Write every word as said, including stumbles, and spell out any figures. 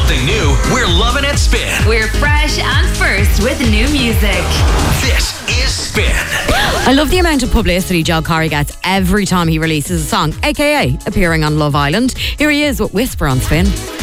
something new, we're loving it Spin. We're fresh and first with new music. This is Spin. I love the amount of publicity Joe Corry gets every time he releases a song, aka appearing on Love Island. Here he is with Whisper on Spin.